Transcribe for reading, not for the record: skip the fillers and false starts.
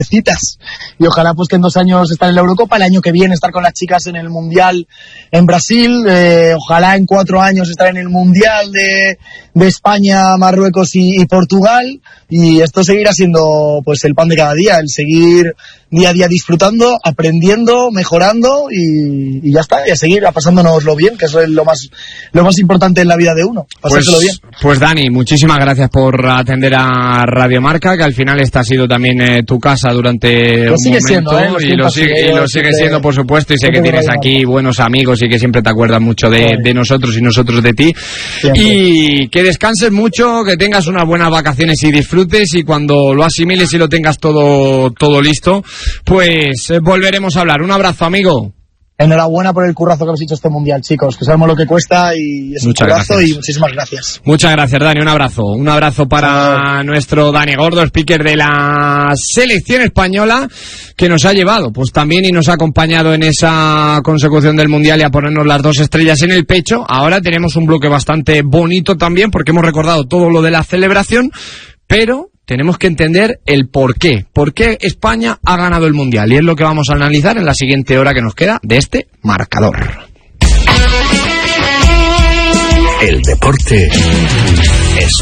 citas, y ojalá pues que en 2 años estar en la Eurocopa, el año que viene estar con las chicas en el Mundial en Brasil, ojalá en 4 años estar en el Mundial de España, Marruecos y Portugal, y esto seguirá siendo pues el pan de cada día, el seguir día a día disfrutando, aprendiendo, mejorando y ya está, y a seguir pasándonoslo bien, que eso es lo más importante en la vida de uno, pasárselo bien. Pues Dani, muchísimas gracias por atender a Radio Marca, que al final esta ha sido también tu casa durante un momento, y lo sigue siendo, por supuesto, y sé que tienes aquí buenos amigos y que siempre te acuerdas mucho de nosotros y nosotros de ti. Siempre. Y que descanses mucho, que tengas unas buenas vacaciones y disfrutes, y cuando lo asimiles y lo tengas todo listo, pues volveremos a hablar. Un abrazo, amigo. Enhorabuena por el currazo que habéis hecho este mundial, chicos, que sabemos lo que cuesta, y es un currazo, y muchísimas gracias. Muchas gracias, Dani, un abrazo para nuestro Dani Gordo, speaker de la selección española, que nos ha llevado pues también y nos ha acompañado en esa consecución del mundial y a ponernos las 2 estrellas en el pecho. Ahora tenemos un bloque bastante bonito también, porque hemos recordado todo lo de la celebración, pero tenemos que entender el por qué. ¿Por qué España ha ganado el Mundial? Y es lo que vamos a analizar en la siguiente hora que nos queda de este marcador. El deporte es